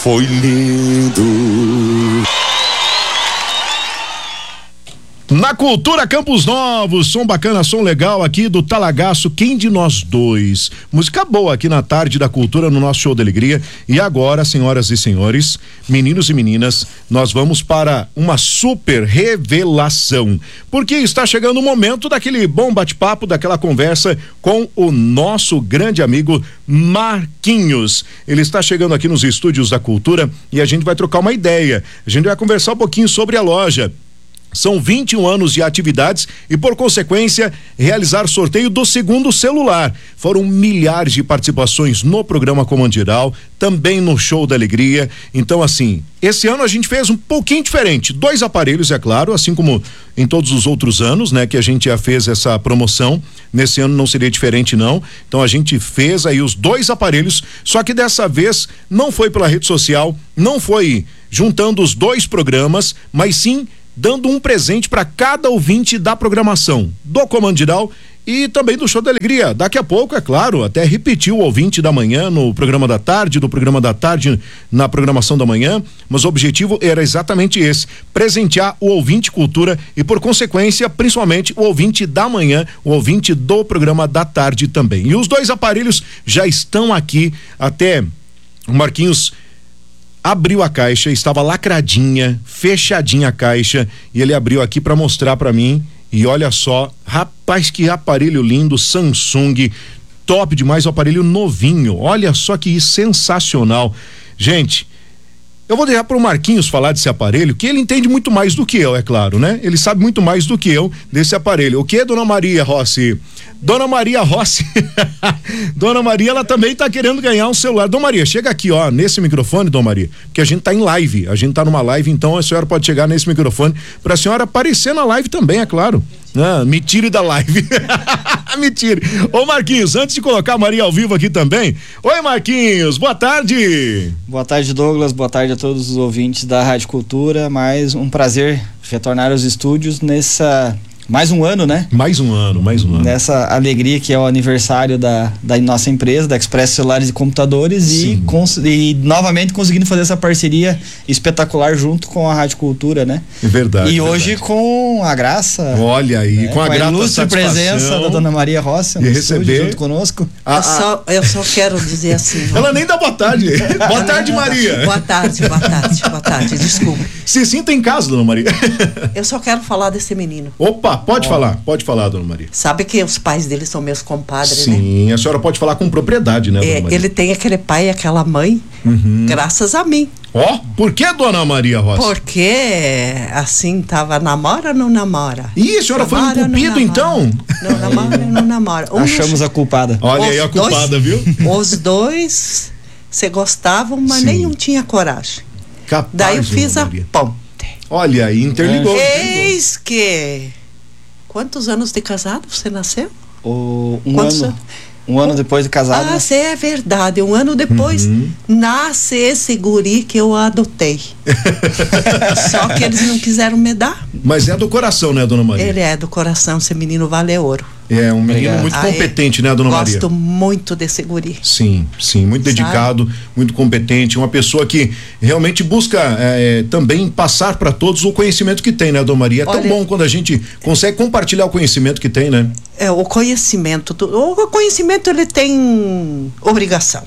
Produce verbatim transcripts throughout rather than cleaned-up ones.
foi lindo. Na Cultura Campos Novos, som bacana, som legal aqui do Talagaço, Quem de Nós Dois. Música boa aqui na tarde da cultura no nosso show de alegria. E agora, senhoras e senhores, meninos e meninas, nós vamos para uma super revelação. Porque está chegando o momento daquele bom bate-papo, daquela conversa com o nosso grande amigo Marquinhos. Ele está chegando aqui nos estúdios da Cultura e a gente vai trocar uma ideia. A gente vai conversar um pouquinho sobre a loja. São vinte e um anos de atividades e, por consequência, realizar sorteio do segundo celular. Foram milhares de participações no programa Comando Geral, também no Show da Alegria. Então, assim, esse ano a gente fez um pouquinho diferente. Dois aparelhos, é claro, assim como em todos os outros anos, né? Que a gente já fez essa promoção. Nesse ano não seria diferente, não. Então a gente fez aí os dois aparelhos, só que dessa vez não foi pela rede social, não foi juntando os dois programas, mas sim dando um presente para cada ouvinte da programação do Comando Geral e também do Show da Alegria. Daqui a pouco, é claro, até repetir o ouvinte da manhã no programa da tarde, do programa da tarde na programação da manhã, mas o objetivo era exatamente esse, presentear o ouvinte cultura e, por consequência, principalmente o ouvinte da manhã, o ouvinte do programa da tarde também. E os dois aparelhos já estão aqui, até o Marquinhos abriu a caixa, estava lacradinha, fechadinha a caixa, e ele abriu aqui para mostrar para mim. E olha só, rapaz, que aparelho lindo, Samsung, top demais, o aparelho novinho. Olha só que sensacional. Gente, eu vou deixar para o Marquinhos falar desse aparelho, que ele entende muito mais do que eu, é claro, né? Ele sabe muito mais do que eu desse aparelho. O que, Dona Maria Rossi? Dona Maria Rossi, Dona Maria, ela também tá querendo ganhar um celular. Dona Maria, chega aqui, ó, nesse microfone, Dona Maria, porque a gente tá em live, a gente tá numa live, então a senhora pode chegar nesse microfone pra senhora aparecer na live também, é claro. Ah, me tire da live. Me tire. Ô Marquinhos, antes de colocar a Maria ao vivo aqui também. Oi Marquinhos, boa tarde. Boa tarde, Douglas, boa tarde a todos os ouvintes da Rádio Cultura. Mais um prazer retornar aos estúdios nessa... Mais um ano, né? Mais um ano, mais um ano. Nessa alegria que é o aniversário da, da nossa empresa, da Expresso Celulares e Computadores, e, cons, e novamente conseguindo fazer essa parceria espetacular junto com a Rádio Cultura, né? É verdade. E é hoje verdade. Com a graça. Olha aí, né? com a, com a grata ilustre presença da Dona Maria Rossi no estúdio junto conosco. A, a... Eu, só, eu só quero dizer assim. Ela nem dá boa tarde. Boa tarde, Maria. Boa tarde, boa tarde, boa tarde, desculpa. Se sinta em casa, Dona Maria. Eu só quero falar desse menino. Opa, pode oh. falar, pode falar, Dona Maria. Sabe que os pais dele são meus compadres, Sim, né? Sim, a senhora pode falar com propriedade, né, Dona é, Maria? Ele tem aquele pai e aquela mãe, uhum. graças a mim. Ó, oh, por que, Dona Maria Rossi? Porque, assim, tava namora ou não namora? Ih, a senhora namora, foi um cupido, então? Não namora, não namora. Um Achamos a culpada. Olha aí a culpada, dois, viu? Os dois se gostavam, mas Sim. nenhum tinha coragem. Capaz, Daí eu fiz a ponte. Olha aí, interligou. Eis que... Quantos anos de casado você nasceu? O, um Quantos ano. Um ano depois de casado. Ah, né? É verdade. Um ano depois uhum. nasce esse guri que eu adotei. Só que eles não quiseram me dar. Mas é do coração, né, Dona Maria? Ele é do coração, esse menino vale ouro. É, um menino Obrigado. muito competente, ah, é. né, Dona Gosto Maria? Gosto muito desse guri. Sim, sim, muito Sabe? dedicado, muito competente, uma pessoa que realmente busca é, também passar para todos o conhecimento que tem, né, Dona Maria? É Olha, tão bom quando a gente consegue compartilhar o conhecimento que tem, né? É, o conhecimento, o conhecimento ele tem obrigação,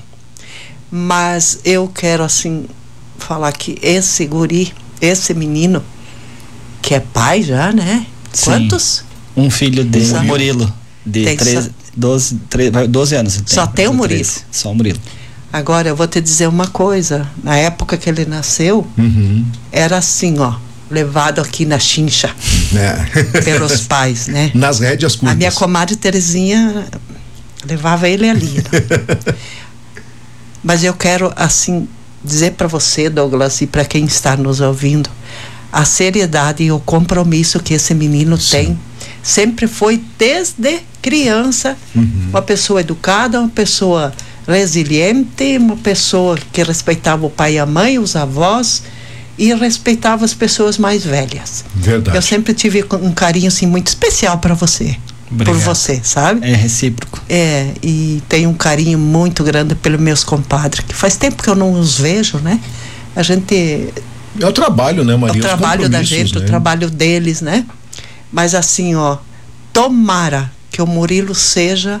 mas eu quero assim falar que esse guri, esse menino, que é pai já, né? Sim. Quantos? Um filho de Sabe? Murilo, de treze, doze, treze, doze anos. Tem, só tem o Murilo? treze, só o Murilo. Agora, eu vou te dizer uma coisa. Na época que ele nasceu, uhum. era assim, ó, levado aqui na chincha é. pelos pais, né? Nas rédeas curtas. A minha comadre Terezinha levava ele ali. Né? Mas eu quero, assim, dizer para você, Douglas, e para quem está nos ouvindo, a seriedade e o compromisso que esse menino Sim. tem. Sempre foi, desde criança, uhum. uma pessoa educada, uma pessoa resiliente, uma pessoa que respeitava o pai e a mãe, os avós, e respeitava as pessoas mais velhas. Verdade. Eu sempre tive um carinho assim muito especial para você. Obrigado. Por você, sabe? É recíproco. É, e tenho um carinho muito grande pelos meus compadres, que faz tempo que eu não os vejo, né? a gente... É o trabalho, né, Maria? O trabalho da gente, né? O trabalho deles, né? Mas assim, ó, tomara que o Murilo seja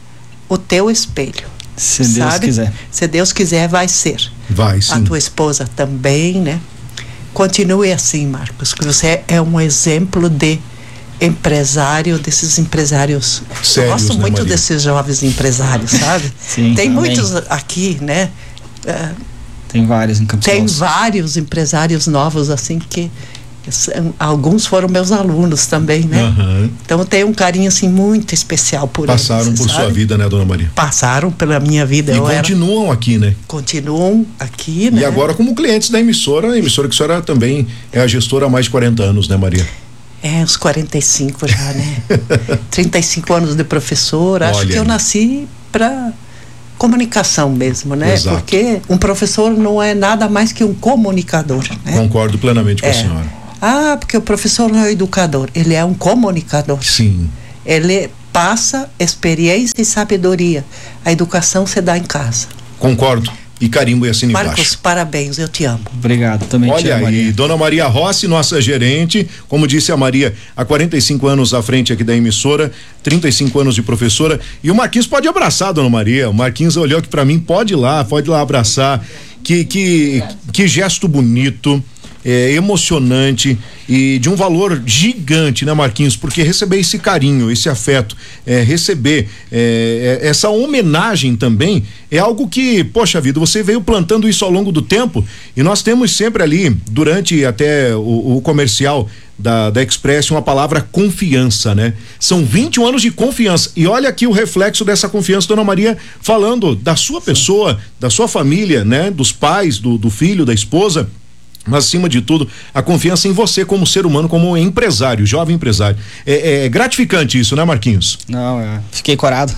o teu espelho. Se sabe? Deus quiser. Se Deus quiser, vai ser. Vai, sim. A tua esposa também, né? Continue assim, Marcos, que você é um exemplo de empresário, desses empresários. Sérios, eu gosto né, muito Maria? desses jovens empresários, sabe? Sim, tem amém. muitos aqui, né? Uh, tem vários em Campos Tem Novos. vários empresários novos, assim, que são, alguns foram meus alunos também, né? Uhum. Então eu tenho um carinho, assim, muito especial por eles. Passaram por sabe? sua vida, né, dona Maria? Passaram pela minha vida. E eu continuam era, aqui, né? Continuam aqui, né? E agora como clientes da emissora, a emissora que a senhora também é a gestora há mais de quarenta anos, né, Maria? É, uns quarenta e cinco já, né? trinta e cinco anos de professora. Acho Olha que eu aí. nasci para comunicação mesmo, né? Exato. Porque um professor não é nada mais que um comunicador, né? Concordo plenamente com É. a senhora. Ah, porque o professor não é um educador, ele é um comunicador. Sim. Ele passa experiência e sabedoria. A educação se dá em casa. Concordo. E carimbo e assina Marcos, embaixo. parabéns, eu te amo. Obrigado, também te Olha amo, aí, Maria. dona Maria Rossi, nossa gerente, como disse a Maria, há quarenta e cinco anos à frente aqui da emissora, trinta e cinco anos de professora, e o Marquinhos pode abraçar, dona Maria. O Marquinhos olhou aqui pra mim, pode ir lá, pode ir lá abraçar. Que, que, que gesto bonito. É, emocionante e de um valor gigante, né, Marquinhos? Porque receber esse carinho, esse afeto, é, receber é, é, essa homenagem também é algo que, poxa vida, você veio plantando isso ao longo do tempo e nós temos sempre ali, durante até o, o comercial da, da Express, uma palavra confiança, né? São vinte e um anos de confiança e olha aqui o reflexo dessa confiança, dona Maria, falando da sua pessoa, da sua família, né? Dos pais, do, do filho, da esposa. Mas, acima de tudo, a confiança em você como ser humano, como empresário, jovem empresário. É, é gratificante isso, né, Marquinhos? Não, eu fiquei corado.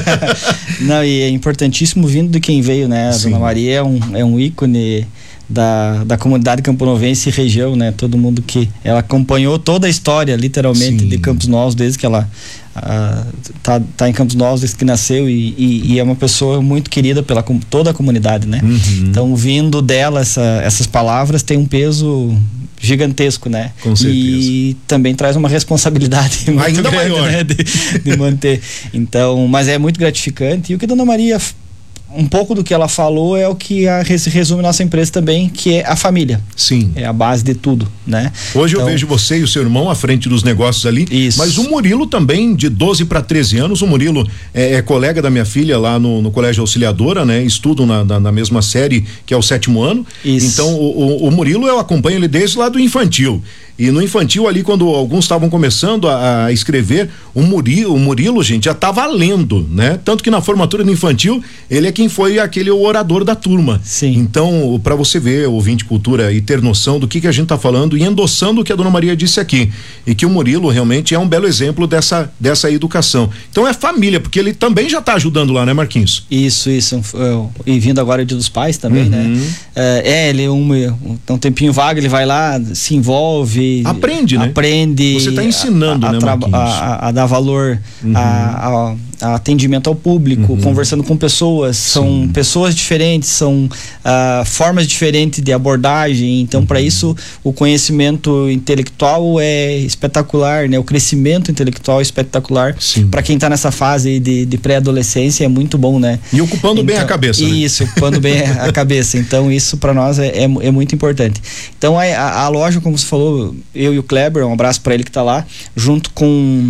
Não, e é importantíssimo vindo de quem veio, né? A Sim. Dona Maria é um, é um ícone da, da comunidade camponovense e região, né? Todo mundo que... Ela acompanhou toda a história, literalmente, Sim. de Campos Novos, desde que ela ah, tá, tá em Campos Novos, desde que nasceu e, e, e é uma pessoa muito querida pela com- toda a comunidade, né? Uhum. Então, vindo dela, essa, essas palavras tem um peso gigantesco, né? Com certeza. E também traz uma responsabilidade muito Ainda grande, maior. né? De, de manter. Então, mas é muito gratificante. E o que a Dona Maria, um pouco do que ela falou é o que a, resume nossa empresa também, que é a família. Sim. É a base de tudo, né? Hoje Então, eu vejo você e o seu irmão à frente dos negócios ali. Isso. Mas o Murilo também, de doze para treze anos, o Murilo é, é colega da minha filha lá no, no Colégio Auxiliadora, né? Estudam na, na, na mesma série, que é o sétimo ano. Isso. Então, o, o, o Murilo eu acompanho ele desde lá do infantil. E no infantil ali, quando alguns estavam começando a, a escrever, o Murilo, o Murilo, gente, já estava lendo, né? Tanto que na formatura do infantil, ele é quem foi aquele orador da turma. Sim. Então, para você ver, ouvinte cultura, e ter noção do que que a gente tá falando e endossando o que a dona Maria disse aqui. E que o Murilo realmente é um belo exemplo dessa, dessa educação. Então é família, porque ele também já tá ajudando lá, né, Marquinhos? Isso, isso. Eu- E vindo agora o Dia dos Pais também, Uhum. né? É, é, ele um, um tempinho vago, ele vai lá, se envolve. Aprende, né? Aprende. Você tá ensinando, a, a, né, a, traba- Marquinhos? a, a, a dar valor Uhum. a, a, a atendimento ao público, Uhum. conversando com pessoas. São Sim. pessoas diferentes, são ah, formas diferentes de abordagem. Então, para Uhum. isso, o conhecimento intelectual é espetacular, né? O crescimento intelectual é espetacular. Sim. Para quem tá nessa fase de, de pré-adolescência é muito bom, né? E ocupando bem a cabeça, né? Isso, ocupando bem a cabeça. Então, isso para nós é, é, é muito importante. Então, a, a, a loja, como você falou, eu e o Kleber, um abraço para ele que tá lá, junto com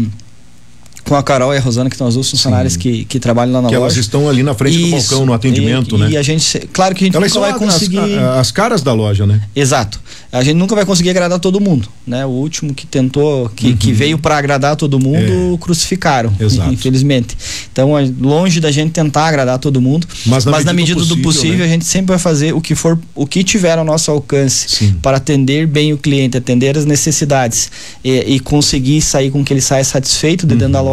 com a Carol e a Rosana, que são as duas funcionárias que, que trabalham lá na Que loja. elas estão ali na frente do Isso. balcão, no atendimento, e, né? E a gente, claro que a gente Elas nunca são vai as- conseguir... as, as caras da loja, né? Exato. A gente nunca vai conseguir agradar todo mundo, né? O último que tentou, que, Uhum. que veio para agradar todo mundo, É. crucificaram, Exato. infelizmente. Então, é longe da gente tentar agradar todo mundo, Mas mas na na, medida medida, do do possível, possível, né? a gente sempre vai fazer o que for, o que tiver ao nosso alcance Sim. para atender bem o cliente, atender as necessidades e, e conseguir sair com que ele saia satisfeito de dentro da Uhum.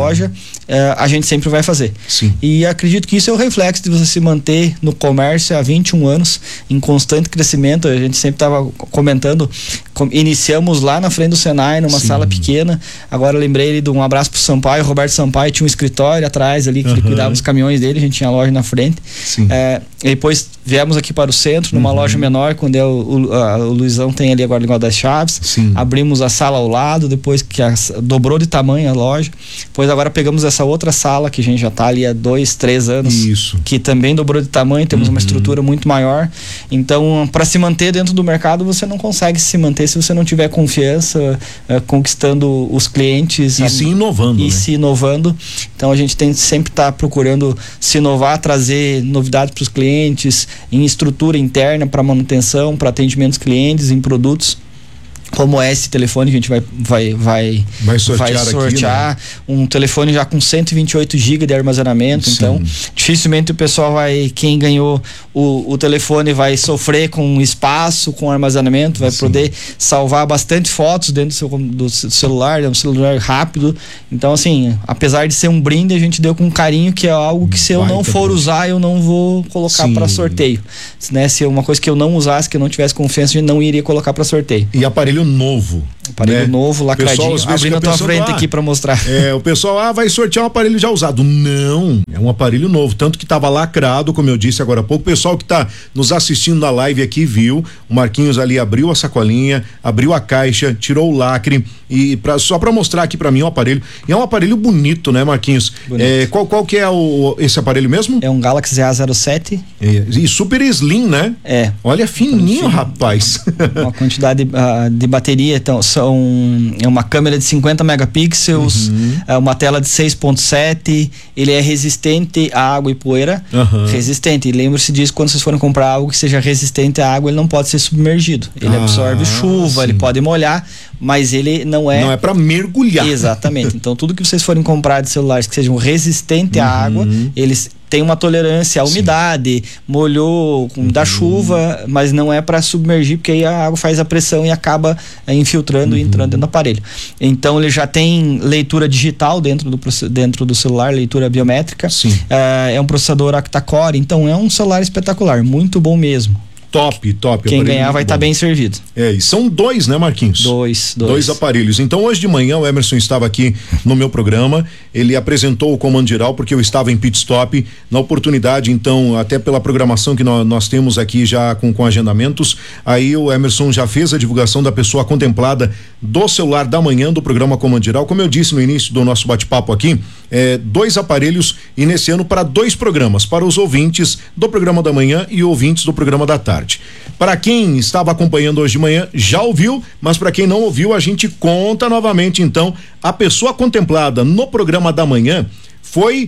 loja, uh, a gente sempre vai fazer. Sim. E acredito que isso é o reflexo de você se manter no comércio há vinte e um anos, em constante crescimento. A gente sempre estava comentando, com, iniciamos lá na frente do Senai, numa Sim. sala pequena. Agora eu lembrei ali de um abraço pro Sampaio. O Roberto Sampaio tinha um escritório atrás ali, que uhum. ele cuidava dos caminhões dele, a gente tinha a loja na frente. É, e depois viemos aqui para o centro, numa uhum. loja menor, quando é o, o, a, o Luizão tem ali agora o negócio das chaves. Sim. Abrimos a sala ao lado, depois que a, dobrou de tamanho a loja. Depois agora pegamos essa outra sala, que a gente já está ali há dois, três anos. Isso. Que também dobrou de tamanho, temos uhum. uma estrutura muito maior. Então, para se manter dentro do mercado, você não consegue se manter se você não tiver confiança, uh, conquistando os clientes. E a, se inovando. E né? se inovando. Então, a gente tem sempre estar tá procurando se inovar, trazer novidades para os clientes, em estrutura interna para manutenção, para atendimento dos clientes, em produtos. Como é esse telefone, a gente vai vai vai, vai sortear, vai sortear aqui, né? Um telefone já com cento e vinte e oito gigas de armazenamento. Sim. Então dificilmente o pessoal vai, quem ganhou o, o telefone vai sofrer com espaço, com armazenamento, vai Sim. poder salvar bastante fotos dentro do, seu, do celular, é um celular rápido. Então assim, apesar de ser um brinde, a gente deu com carinho, que é algo que se eu vai, não for bem. usar, eu não vou colocar para sorteio, né? Se é uma coisa que eu não usasse, que eu não tivesse confiança, a gente não iria colocar para sorteio. E aparelho novo. Aparelho né? novo, lacradinho, pessoal, abrindo a tua pensando, frente ah, aqui para mostrar. É, o pessoal, ah, vai sortear um aparelho já usado. Não, é um aparelho novo, tanto que estava lacrado, como eu disse agora há pouco. O pessoal que está nos assistindo na live aqui viu, o Marquinhos ali abriu a sacolinha, abriu a caixa, tirou o lacre e pra, só para mostrar aqui para mim o aparelho. E é um aparelho bonito, né, Marquinhos? É, qual, qual que é o, esse aparelho mesmo? É um Galaxy A zero sete. É, e super slim, né? É. Olha, fininho, rapaz. Uma quantidade uh, de bateria, então são é uma câmera de cinquenta megapixels, uhum. é uma tela de seis ponto sete, ele é resistente à água e poeira, uhum. resistente, e lembre-se disso quando vocês forem comprar algo que seja resistente à água, ele não pode ser submergido, ele ah, absorve chuva, sim. ele pode molhar, mas ele não é... Não é para mergulhar. Exatamente, então tudo que vocês forem comprar de celulares que sejam resistentes uhum. à água, eles tem uma tolerância à umidade, Sim. molhou com, uhum. da chuva, mas não é para submergir, porque aí a água faz a pressão e acaba é, infiltrando uhum. e entrando dentro do aparelho. Então ele já tem leitura digital dentro do, dentro do celular, leitura biométrica. É, é um processador octa-core, então é um celular espetacular, muito bom mesmo. Top, top. Quem ganhar vai estar tá bem servido. É, e são dois, né, Marquinhos? Dois, dois. Dois aparelhos. Então, hoje de manhã, o Emerson estava aqui no meu programa, ele apresentou o comando geral, porque eu estava em pit stop, na oportunidade, então, até pela programação que nós, nós temos aqui já com, com agendamentos, aí o Emerson já fez a divulgação da pessoa contemplada do celular da manhã do programa Comando Geral. Como eu disse no início do nosso bate-papo aqui, é, dois aparelhos e nesse ano para dois programas, para os ouvintes do programa da manhã e ouvintes do programa da tarde. Para quem estava acompanhando hoje de manhã, já ouviu, mas para quem não ouviu, a gente conta novamente. Então, a pessoa contemplada no programa da manhã foi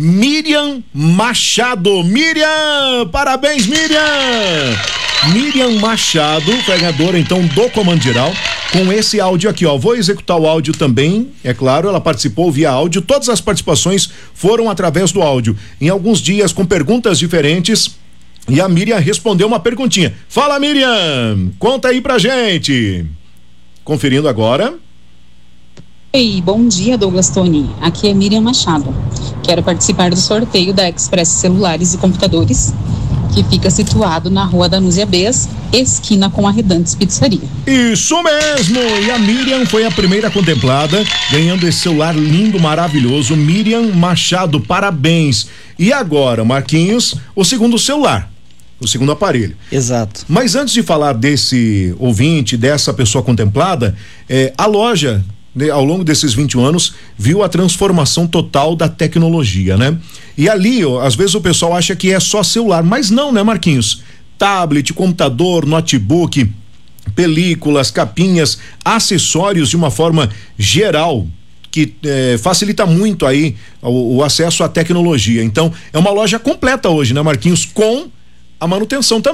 Miriam Machado. Miriam, parabéns, Miriam! Miriam Machado, ganhadora então do Comando Geral, com esse áudio aqui, ó. Vou executar o áudio também, é claro, ela participou via áudio, todas as participações foram através do áudio. Em alguns dias com perguntas diferentes. E a Miriam respondeu uma perguntinha. Fala, Miriam! Conta aí pra gente. Conferindo agora. Oi, bom dia, Douglas Tony. Aqui é Miriam Machado. Quero participar do sorteio da Express Celulares e Computadores, que fica situado na Rua Danúzia Bes, esquina com a Redantes Pizzaria. Isso mesmo! E a Miriam foi a primeira contemplada, ganhando esse celular lindo, maravilhoso. Miriam Machado, parabéns! E agora, Marquinhos, o segundo celular. O segundo aparelho. Exato. Mas antes de falar desse ouvinte, dessa pessoa contemplada, é, a loja, né, ao longo desses vinte e um anos, viu a transformação total da tecnologia, né? E ali, ó, às vezes o pessoal acha que é só celular, mas não, né, Marquinhos? Tablet, computador, notebook, películas, capinhas, acessórios de uma forma geral, que eh, facilita muito aí o, o acesso à tecnologia. Então, é uma loja completa hoje, né, Marquinhos? Com a manutenção também.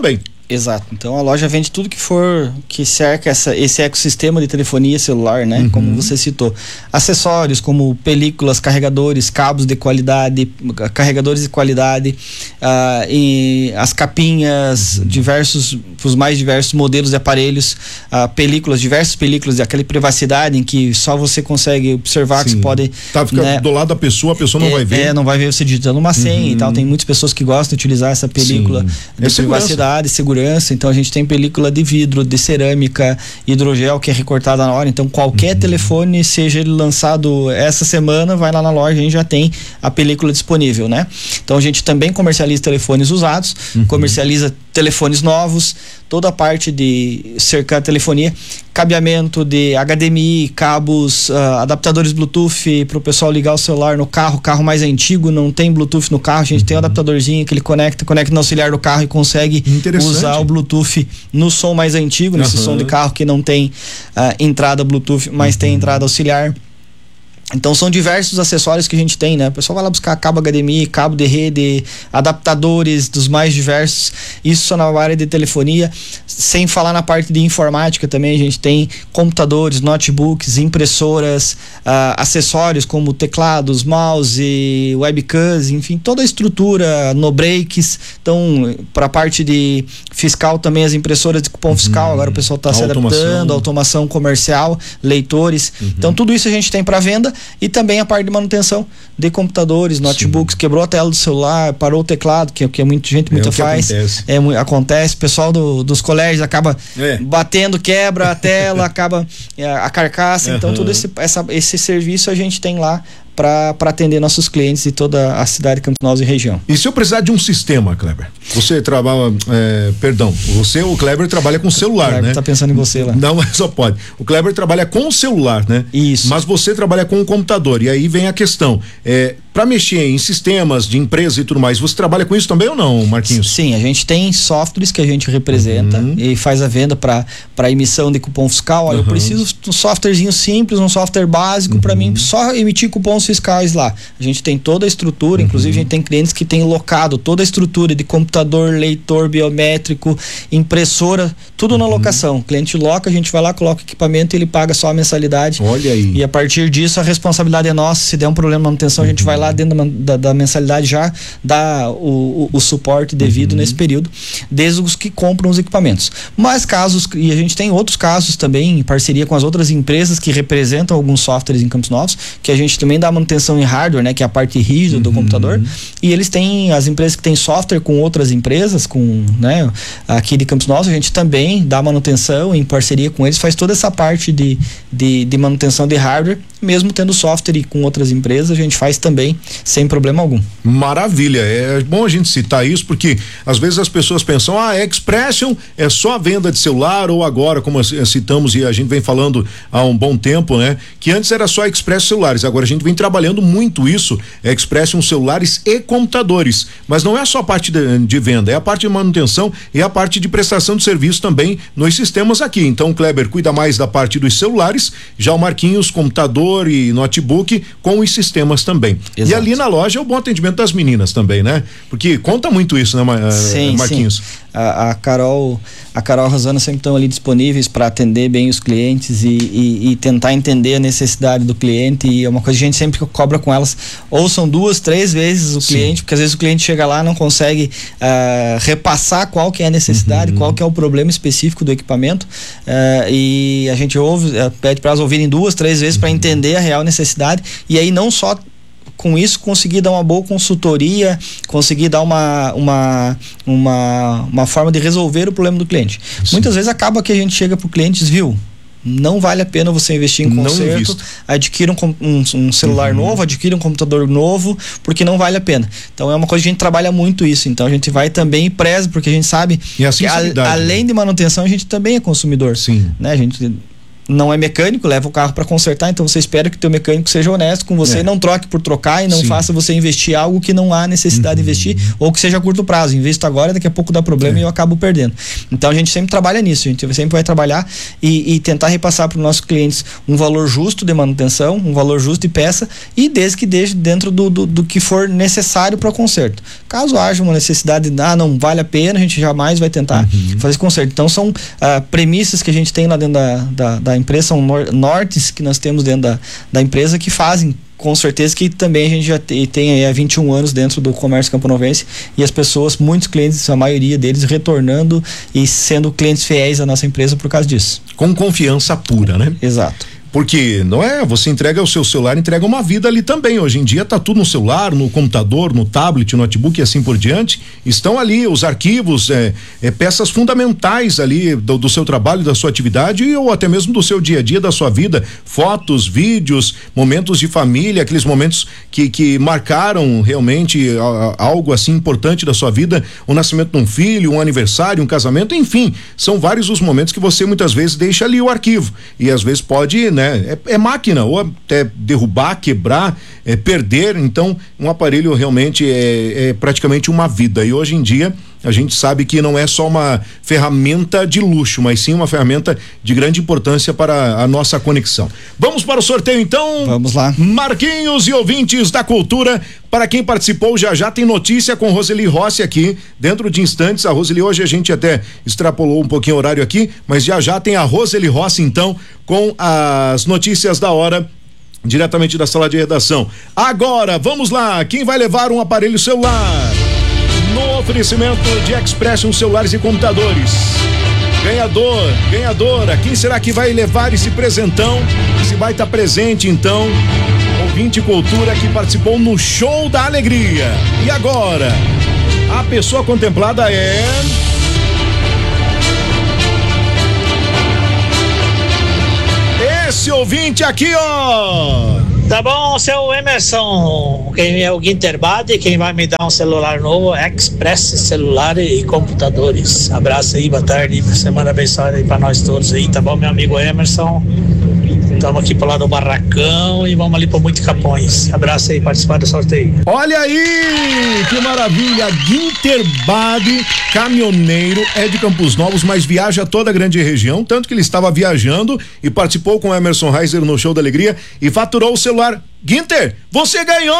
Exato. Então a loja vende tudo que for, que cerca essa, esse ecossistema de telefonia celular, né? Uhum. Como você citou. Acessórios como películas, carregadores, cabos de qualidade, carregadores de qualidade, uh, e as capinhas, uhum. diversos, os mais diversos modelos de aparelhos, uh, películas, diversas películas, aquela privacidade em que só você consegue observar. Sim. Que você pode... Tá, fica, né, do lado da pessoa, a pessoa não é, vai ver. É, não vai ver você digitando uma senha, uhum. e tal. Tem muitas pessoas que gostam de utilizar essa película. Sim. De é privacidade, segurança. Segurança, então a gente tem película de vidro, de cerâmica, hidrogel que é recortada na hora, então qualquer uhum. telefone, seja ele lançado essa semana, vai lá na loja, a gente já tem a película disponível, né? Então a gente também comercializa telefones usados, uhum. comercializa telefones novos, toda a parte de cercar telefonia, cabeamento de H D M I, cabos, uh, adaptadores Bluetooth para o pessoal ligar o celular no carro, carro mais antigo, não tem Bluetooth no carro, a gente uhum. tem um adaptadorzinho que ele conecta, conecta no auxiliar do carro e consegue usar o Bluetooth no som mais antigo, nesse uhum. som de carro que não tem uh, entrada Bluetooth, mas uhum. tem entrada auxiliar. Então são diversos acessórios que a gente tem, né? O pessoal vai lá buscar cabo H D M I, cabo de rede, adaptadores dos mais diversos, isso só na área de telefonia, sem falar na parte de informática também, a gente tem computadores, notebooks, impressoras, uh, acessórios como teclados, mouse, webcams, enfim, toda a estrutura, no breaks. Então, para a parte de fiscal também, as impressoras de cupom fiscal, uhum. agora o pessoal está se adaptando, automação comercial, leitores, uhum. então tudo isso a gente tem para venda. E também a parte de manutenção de computadores, notebooks. Sim. Quebrou a tela do celular, parou o teclado, que é o que muita gente muita é faz. Acontece. É, acontece. O pessoal do, dos colégios acaba é. batendo, quebra a tela, acaba é, a carcaça. Uhum. Então, todo esse, essa, esse serviço a gente tem lá para atender nossos clientes de toda a cidade de Campos Novos e região. E se eu precisar de um sistema, Kleber? Você trabalha, é, perdão, você, o Kleber trabalha com celular, o Kleber, né? Tá pensando em você lá. Não, mas só pode. O Kleber trabalha com o celular, né? Isso. Mas você trabalha com o computador, e aí vem a questão, é, para mexer em sistemas de empresa e tudo mais, você trabalha com isso também ou não, Marquinhos? Sim, a gente tem softwares que a gente representa uhum. e faz a venda para emissão de cupom fiscal. Olha, uhum. eu preciso de um softwarezinho simples, um software básico uhum. para mim só emitir cupons fiscais lá. A gente tem toda a estrutura, uhum. inclusive a gente tem clientes que têm locado toda a estrutura de computador, leitor, biométrico, impressora, tudo uhum. na locação. O cliente loca, a gente vai lá, coloca o equipamento e ele paga só a mensalidade. Olha aí. E a partir disso a responsabilidade é nossa. Se der um problema de manutenção, uhum. a gente vai lá dentro da, da, da mensalidade já dá o, o, o suporte devido uhum. nesse período, desde os que compram os equipamentos. Mas casos, e a gente tem outros casos também em parceria com as outras empresas que representam alguns softwares em Campos Novos, que a gente também dá manutenção em hardware, né, que é a parte rígida uhum. do computador, e eles têm, as empresas que têm software com outras empresas, com, né, aqui de Campos Novos, a gente também dá manutenção em parceria com eles, faz toda essa parte de, de, de manutenção de hardware, mesmo tendo software e com outras empresas, a gente faz também sem problema algum. Maravilha, é bom a gente citar isso, porque às vezes as pessoas pensam, ah, Expression é só venda de celular, ou agora, como citamos e a gente vem falando há um bom tempo, né, que antes era só Expression celulares, agora a gente vem trabalhando muito isso, Expression celulares e computadores, mas não é só a parte de, de venda, é a parte de manutenção e a parte de prestação de serviço também nos sistemas aqui. Então o Kleber cuida mais da parte dos celulares, já o Marquinhos, computador e notebook com os sistemas também. Exato. E ali na loja é o bom atendimento das meninas também, né? Porque conta muito isso, né, sim, Marquinhos? Sim. A, a Carol, a Carol e a Rosana sempre estão ali disponíveis para atender bem os clientes e, e, e tentar entender a necessidade do cliente, e é uma coisa que a gente sempre cobra com elas, ou são duas, três vezes o Sim. cliente, porque às vezes o cliente chega lá e não consegue uh, repassar qual que é a necessidade, uhum. qual que é o problema específico do equipamento, uh, e a gente ouve, uh, pede para elas ouvirem duas, três vezes uhum. para entender a real necessidade, e aí não só com isso conseguir dar uma boa consultoria, conseguir dar uma, uma, uma, uma forma de resolver o problema do cliente. Sim. Muitas vezes acaba que a gente chega para o cliente e diz, viu, não vale a pena você investir em conserto, adquira um, um, um celular uhum. novo, adquira um computador novo, porque não vale a pena. Então é uma coisa que a gente trabalha muito isso, então a gente vai também e preza, porque a gente sabe e a que a, além né? de manutenção a gente também é consumidor. Sim. Né? A gente não é mecânico, leva o carro para consertar, então você espera que o teu mecânico seja honesto com você, é. não troque por trocar e não Sim. faça você investir algo que não há necessidade uhum. de investir, ou que seja a curto prazo. Invisto agora, daqui a pouco dá problema é. e eu acabo perdendo. Então a gente sempre trabalha nisso, a gente sempre vai trabalhar e, e tentar repassar para os nossos clientes um valor justo de manutenção, um valor justo de peça, e desde que deixe dentro do, do, do que for necessário para o conserto. Caso haja uma necessidade, ah, não vale a pena, a gente jamais vai tentar uhum. fazer esse conserto. Então são ah, premissas que a gente tem lá dentro da, da, da empresa, são nor- nortes que nós temos dentro da, da empresa que fazem, com certeza que também a gente já te, tem aí há vinte e um anos dentro do comércio camponovense, e as pessoas, muitos clientes, a maioria deles retornando e sendo clientes fiéis à nossa empresa por causa disso. Com confiança pura, né? Exato. Porque não é, você entrega o seu celular, entrega uma vida ali também. Hoje em dia tá tudo no celular, no computador, no tablet, no notebook e assim por diante. Estão ali os arquivos, é, é, peças fundamentais ali do, do seu trabalho, da sua atividade ou até mesmo do seu dia a dia, da sua vida. Fotos, vídeos, momentos de família, aqueles momentos que, que marcaram realmente a, a, algo assim importante da sua vida, o nascimento de um filho, um aniversário, um casamento, enfim, são vários os momentos que você muitas vezes deixa ali o arquivo e às vezes pode, né? É, é máquina, ou até derrubar, quebrar, é, perder. Então, um aparelho realmente é, é praticamente uma vida. E hoje em dia, a gente sabe que não é só uma ferramenta de luxo, mas sim uma ferramenta de grande importância para a nossa conexão. Vamos para o sorteio, então? Vamos lá. Marquinhos e ouvintes da Cultura, para quem participou, já já tem notícia com Roseli Rossi aqui, dentro de instantes. A Roseli, hoje a gente até extrapolou um pouquinho o horário aqui, mas já já tem a Roseli Rossi, então, com as notícias da hora, diretamente da sala de redação. Agora, vamos lá, quem vai levar um aparelho celular? No oferecimento de Expression Celulares e Computadores. Ganhador, ganhadora, quem será que vai levar esse presentão? Se vai estar presente, então, ouvinte Cultura que participou no Show da Alegria. E agora, a pessoa contemplada é... esse ouvinte aqui, ó. Tá bom, seu Emerson, quem é o Guinterbade, quem vai me dar um celular novo, Express Celular e Computadores. Abraço aí, boa tarde, semana abençoada aí pra nós todos aí, tá bom, meu amigo Emerson? Estamos aqui pro lado do Barracão e vamos ali pro Muito Capões. Abraço aí, participar do sorteio. Olha aí, que maravilha, Guinterbade, caminhoneiro, é de Campos Novos, mas viaja toda a grande região, tanto que ele estava viajando e participou com o Emerson Reiser no Show da Alegria e faturou o celular. Guinter, você ganhou!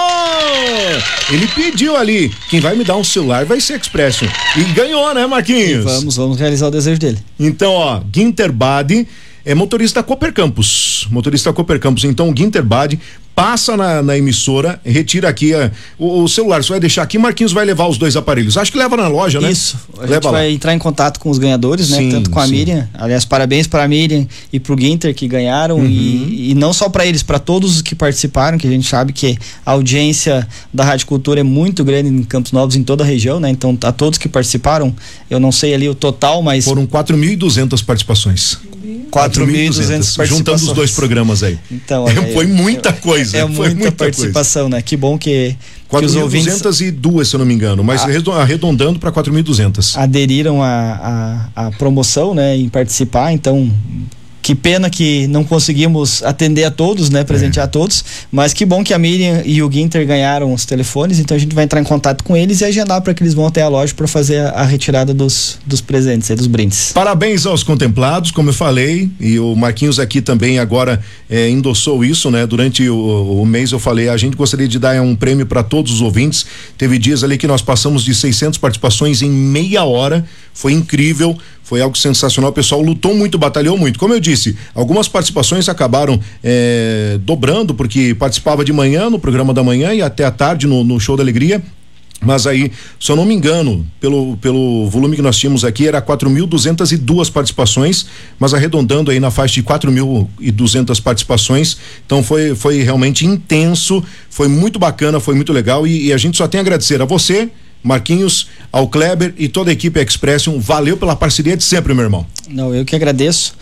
Ele pediu ali, quem vai me dar um celular vai ser Expression. E ganhou, né, Marquinhos? E vamos, vamos realizar o desejo dele. Então, ó, Guinterbade é motorista Cooper Campus, motorista Cooper Campus, então o Guinterbade passa na, na emissora, retira aqui a, o, o celular, você vai deixar aqui, Marquinhos vai levar os dois aparelhos, acho que leva na loja, né? Isso, a leva gente lá. Vai entrar em contato com os ganhadores, né? Sim, tanto com a sim. Miriam, aliás, parabéns para a Miriam e pro Guinter que ganharam, uhum. e, e não só para eles, para todos os que participaram, que a gente sabe que a audiência da Rádio Cultura é muito grande em Campos Novos, em toda a região, né? Então, a todos que participaram, eu não sei ali o total, mas... Foram quatro mil e duzentas participações. quatro mil e duzentas juntando os dois programas aí. Então, olha, foi muita coisa. É, é foi muita, muita participação, coisa. Né? Que bom que, que os ouvintes... quatro mil duzentas e duas, se eu não me engano, mas a, arredondando para quatro mil e duzentas. Aderiram à a, a, a promoção, né? Em participar, então... Que pena que não conseguimos atender a todos, né? Presentear é. a todos, mas que bom que a Miriam e o Guinter ganharam os telefones, então a gente vai entrar em contato com eles e agendar para que eles vão até a loja para fazer a, a retirada dos, dos presentes, dos brindes. Parabéns aos contemplados, como eu falei, e o Marquinhos aqui também agora é, endossou isso, né? Durante o, o mês eu falei, a gente gostaria de dar um prêmio para todos os ouvintes. Teve dias ali que nós passamos de seiscentas participações em meia hora, foi incrível. Foi algo sensacional, o pessoal lutou muito, batalhou muito. Como eu disse, algumas participações acabaram é, dobrando, porque participava de manhã no programa da manhã e até à tarde no, no Show da Alegria. Mas aí, se eu não me engano, pelo, pelo volume que nós tínhamos aqui, era quatro mil duzentas e duas participações, mas arredondando aí na faixa de quatro mil e duzentas participações. Então foi, foi realmente intenso, foi muito bacana, foi muito legal e, e a gente só tem a agradecer a você, Marquinhos, ao Kleber e toda a equipe Expression. Valeu pela parceria de sempre, meu irmão. Não, eu que agradeço.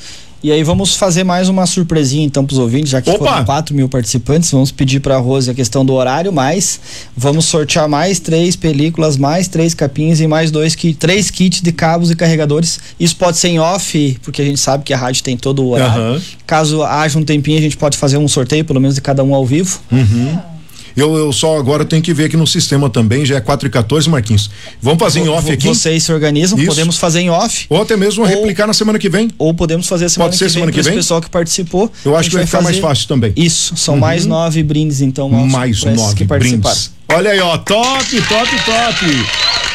E aí vamos fazer mais uma surpresinha então pros ouvintes, já que Opa! foram quatro mil participantes, vamos pedir pra Rose a questão do horário, mas vamos sortear mais três películas, mais três capinhas e mais dois kits, três kits de cabos e carregadores. Isso pode ser em off, porque a gente sabe que a rádio tem todo o horário. Uhum. Caso haja um tempinho, a gente pode fazer um sorteio, pelo menos de cada um ao vivo. Uhum. Eu, eu só agora tenho que ver aqui no sistema também, já é quatro e quatorze, Marquinhos. Vamos fazer em off aqui? Vocês se organizam, Isso. podemos fazer em off. Ou até mesmo ou, replicar na semana que vem. Ou podemos fazer a semana Pode ser que vem, semana que para vem? o pessoal que participou. Eu acho que vai ficar fazer... mais fácil também. Isso, são Uhum. mais nove brindes então. Nossos, mais nove que participaram. brindes. Olha aí, ó, top, top, top.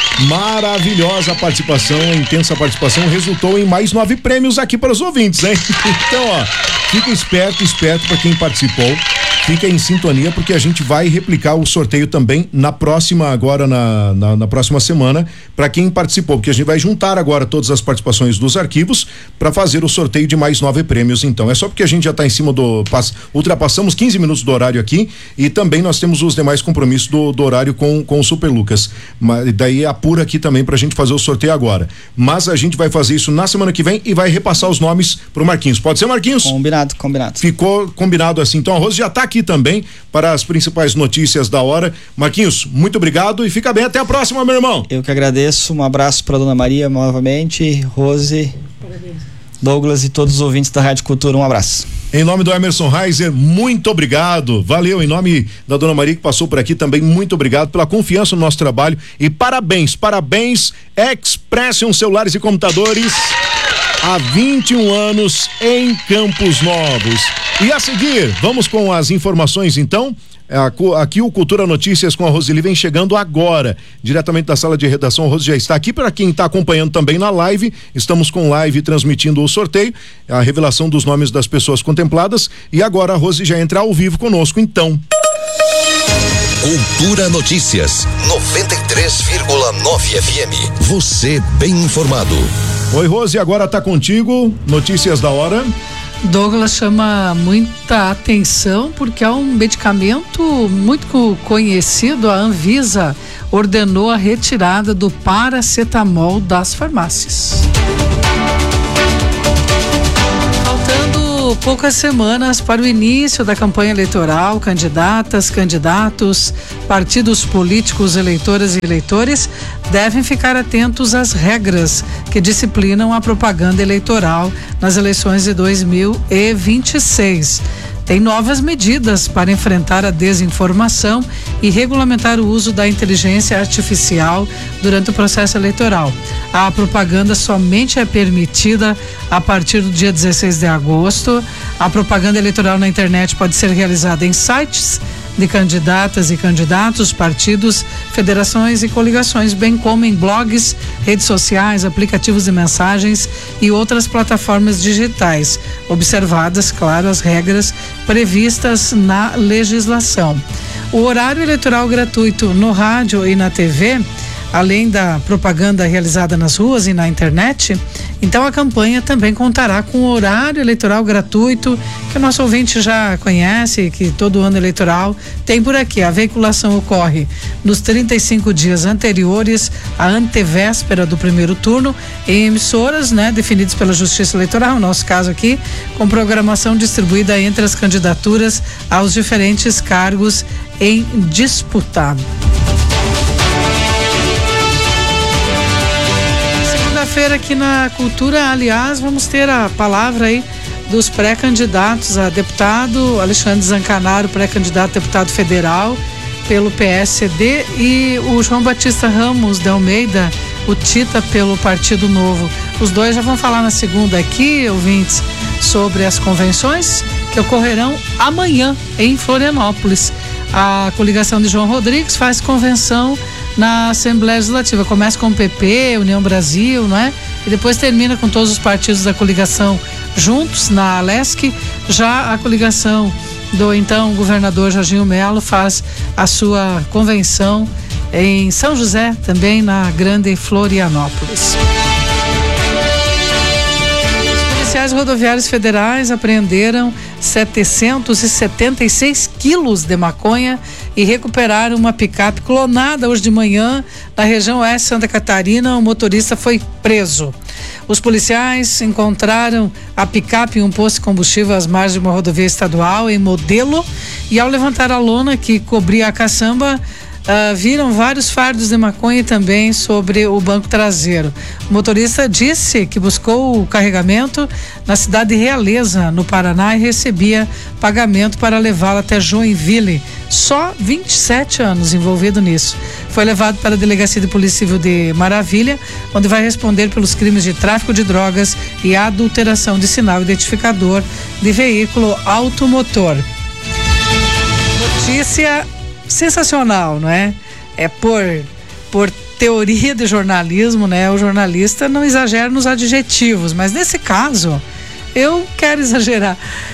Maravilhosa participação, intensa participação, resultou em mais nove prêmios aqui para os ouvintes, hein? Então, ó, fica esperto, esperto para quem participou. Fica em sintonia porque a gente vai replicar o sorteio também na próxima, agora na, na, na próxima semana, para quem participou, porque a gente vai juntar agora todas as participações dos arquivos para fazer o sorteio de mais nove prêmios. Então, é só porque a gente já está em cima do, pass, ultrapassamos quinze minutos do horário aqui e também nós temos os demais compromissos do, do horário com, com o Super Lucas. Mas daí apura aqui também pra gente fazer o sorteio agora. Mas a gente vai fazer isso na semana que vem e vai repassar os nomes pro Marquinhos. Pode ser, Marquinhos? Combinado, combinado. Ficou combinado assim. Então a Rose já tá aqui também para as principais notícias da hora. Marquinhos, muito obrigado e fica bem. Até a próxima, meu irmão. Eu que agradeço. Um abraço para dona Maria novamente, Rose, Douglas e todos os ouvintes da Rádio Cultura. Um abraço. Em nome do Emerson Reiser, muito obrigado. Valeu. Em nome da dona Maria que passou por aqui também, muito obrigado pela confiança no nosso trabalho e parabéns, parabéns, Expression Celulares e Computadores, há vinte e um anos em Campos Novos. E a seguir, vamos com as informações então. Aqui o Cultura Notícias com a Roseli vem chegando agora, diretamente da sala de redação. A Rose já está aqui. Para quem está acompanhando também na live, estamos com live transmitindo o sorteio, a revelação dos nomes das pessoas contempladas. E agora a Rose já entra ao vivo conosco, então. Cultura Notícias, noventa e três vírgula nove F M. Você bem informado. Oi, Rose, agora está contigo. Notícias da hora. Douglas, chama muita atenção porque é um medicamento muito conhecido. A Anvisa ordenou a retirada do paracetamol das farmácias. Faltando poucas semanas para o início da campanha eleitoral, candidatas, candidatos, partidos políticos, eleitoras e eleitores devem ficar atentos às regras que disciplinam a propaganda eleitoral nas eleições de dois mil e vinte e seis. Tem novas medidas para enfrentar a desinformação e regulamentar o uso da inteligência artificial durante o processo eleitoral. A propaganda somente é permitida a partir do dia dezesseis de agosto. A propaganda eleitoral na internet pode ser realizada em sites de candidatas e candidatos, partidos, federações e coligações, bem como em blogs, redes sociais, aplicativos de mensagens e outras plataformas digitais, observadas, claro, as regras previstas na legislação. O horário eleitoral gratuito no rádio e na T V, além da propaganda realizada nas ruas e na internet, então a campanha também contará com o horário eleitoral gratuito, que o nosso ouvinte já conhece, que todo ano eleitoral tem por aqui. A veiculação ocorre nos trinta e cinco dias anteriores à antevéspera do primeiro turno, em emissoras, né, definidas pela Justiça Eleitoral, no nosso caso aqui, com programação distribuída entre as candidaturas aos diferentes cargos em disputa. Segunda-feira aqui na Cultura, aliás, vamos ter a palavra aí dos pré-candidatos a deputado. Alexandre Zancanaro, pré-candidato a deputado federal pelo P S D, e o João Batista Ramos de Almeida, o Tita, pelo Partido Novo. Os dois já vão falar na segunda aqui, ouvintes, sobre as convenções que ocorrerão amanhã em Florianópolis. A coligação de João Rodrigues faz convenção na Assembleia Legislativa. Começa com o P P, União Brasil, não é? E depois termina com todos os partidos da coligação juntos na Alesc. Já a coligação do então governador Jorginho Melo faz a sua convenção em São José, também na Grande Florianópolis. Os policiais rodoviários federais apreenderam setecentos e setenta e seis quilos de maconha e recuperaram uma picape clonada hoje de manhã na região oeste de Santa Catarina. O motorista foi preso. Os policiais encontraram a picape em um posto de combustível às margens de uma rodovia estadual em Modelo, e ao levantar a lona que cobria a caçamba, Uh, viram vários fardos de maconha também sobre o banco traseiro. O motorista disse que buscou o carregamento na cidade de Realeza, no Paraná, e recebia pagamento para levá-lo até Joinville. Só vinte e sete anos envolvido nisso. Foi levado para a Delegacia de Polícia Civil de Maravilha, onde vai responder pelos crimes de tráfico de drogas e adulteração de sinal identificador de veículo automotor. Notícia sensacional, não é? É por, por teoria de jornalismo, né? O jornalista não exagera nos adjetivos, mas nesse caso, eu quero exagerar.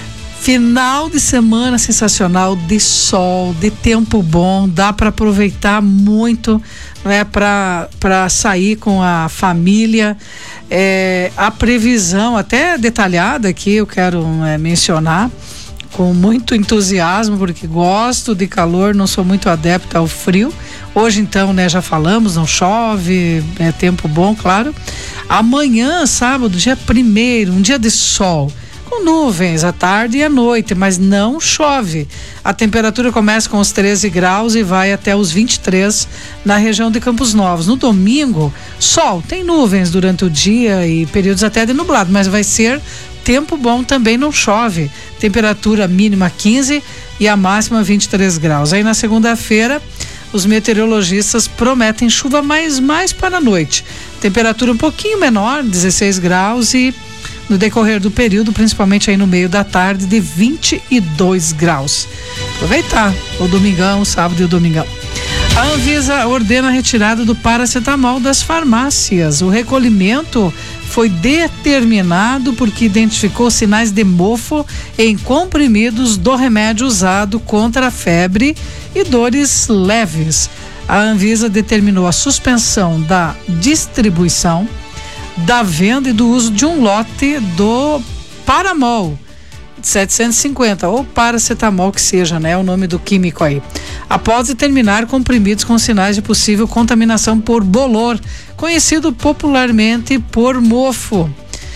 Final de semana sensacional, de sol, de tempo bom, dá para aproveitar muito, não é? Para para sair com a família. É, a previsão, até detalhada aqui, eu quero é, mencionar, com muito entusiasmo, porque gosto de calor, não sou muito adepta ao frio. Hoje então, né, já falamos, não chove, é tempo bom, claro. Amanhã, sábado, dia primeiro, um dia de sol, com nuvens à tarde e à noite, mas não chove. A temperatura começa com os treze graus e vai até os vinte e três na região de Campos Novos. No domingo, sol, tem nuvens durante o dia e períodos até de nublado, mas vai ser tempo bom, também não chove. Temperatura mínima quinze e a máxima vinte e três graus. Aí na segunda-feira, os meteorologistas prometem chuva, mais mais para a noite. Temperatura um pouquinho menor, dezesseis graus, e no decorrer do período, principalmente aí no meio da tarde, de vinte e dois graus. Aproveitar o domingão, o sábado e o domingão. A Anvisa ordena a retirada do paracetamol das farmácias. O recolhimento foi determinado porque identificou sinais de mofo em comprimidos do remédio usado contra a febre e dores leves. A Anvisa determinou a suspensão da distribuição, da venda e do uso de um lote do Paramol setecentos e cinquenta, ou paracetamol que seja, né, o nome do químico aí, após determinar comprimidos com sinais de possível contaminação por bolor, conhecido popularmente por mofo.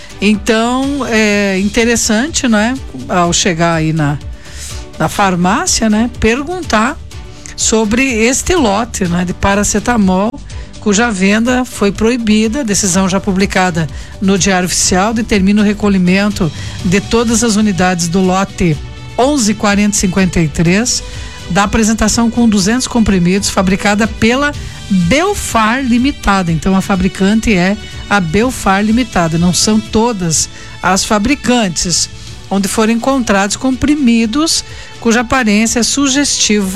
Então, é interessante, né, ao chegar aí na, na farmácia, né, perguntar sobre este lote, né, de paracetamol, cuja venda foi proibida. Decisão já publicada no Diário Oficial determina o recolhimento de todas as unidades do lote onze quarenta cinquenta e três da apresentação com duzentos comprimidos, fabricada pela Belfar Limitada. Então a fabricante é a Belfar Limitada, não são todas as fabricantes, onde foram encontrados comprimidos cuja aparência é sugestiva